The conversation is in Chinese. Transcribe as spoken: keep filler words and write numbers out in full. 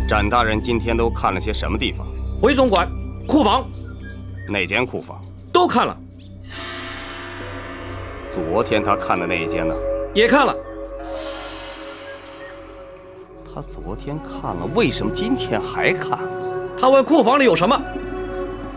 展大人今天都看了些什么地方？ 回总管，库房。 哪间库房？ 都看了。 昨天他看的那一间呢？ 也看了。 他昨天看了，为什么今天还看？ 他问库房里有什么，